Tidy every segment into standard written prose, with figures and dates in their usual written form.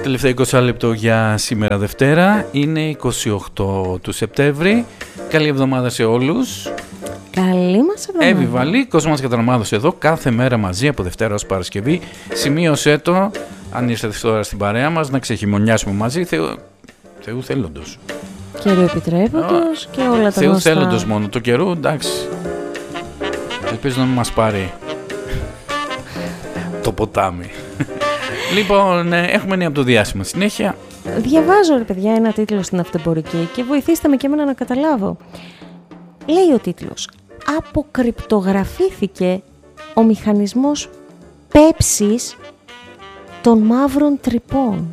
Τελευταίο 20 λεπτό για σήμερα Δευτέρα. Είναι 28 του Σεπτέμβρη. Καλή εβδομάδα σε όλους. Καλή μας εβδομάδα. Εύη Βαλή, Κόσμος Κατανομάδος εδώ, κάθε μέρα μαζί από Δευτέρα ως Παρασκευή. Σημείωσέ το, αν ήρθατε τώρα στην παρέα μας, να ξεχειμονιάσουμε μαζί. Θεού θέλοντος. Καιρού επιτρέποντος και όλα τα Θεού γνωστά. θέλοντος μόνο. Το καιρού, εντάξει. Ελπίζω να μην μας πάρει το ποτάμι. Λοιπόν, έχουμε νέα από το διάσημα. Συνέχεια. Διαβάζω, ρε παιδιά, ένα τίτλο στην Αυτεμπορική και βοηθήστε με και εμένα να καταλάβω. Λέει ο τίτλος: αποκρυπτογραφήθηκε ο μηχανισμός πέψης των μαύρων τρυπών.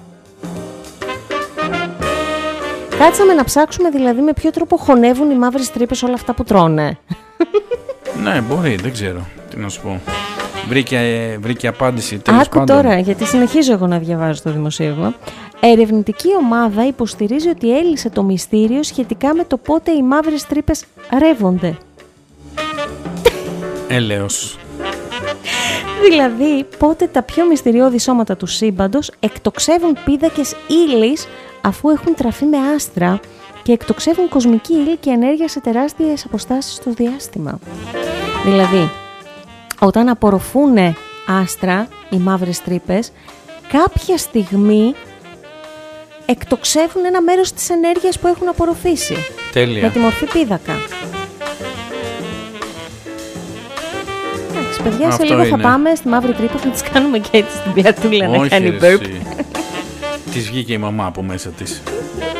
Κάτσαμε να ψάξουμε δηλαδή με ποιο τρόπο χωνεύουν οι μαύρες τρύπες όλα αυτά που τρώνε. Ναι, μπορεί, δεν ξέρω. Τι να σου πω. Βρήκε απάντηση, τέλος πάντων. Άκου τώρα, γιατί συνεχίζω εγώ να διαβάζω το δημοσίευμα. Ερευνητική ομάδα υποστηρίζει ότι έλυσε το μυστήριο σχετικά με το πότε οι μαύρες τρύπες ρεύονται. Έλεος. Δηλαδή, πότε τα πιο μυστηριώδη σώματα του σύμπαντος εκτοξεύουν πίδακες ύλης αφού έχουν τραφεί με άστρα και εκτοξεύουν κοσμική ύλη και ενέργεια σε τεράστιες αποστάσεις στο διάστημα. Δηλαδή, όταν απορροφούν άστρα, οι μαύρες τρύπες, κάποια στιγμή εκτοξεύουν ένα μέρος της ενέργειας που έχουν απορροφήσει. Τέλεια. Με τη μορφή πίδακα. Εντάξει, παιδιά, σε λίγο θα πάμε στη μαύρη τρύπα και να τις κάνουμε και έτσι στην πιατούλα να κάνει μπέρπ. Της βγήκε η μαμά από μέσα της.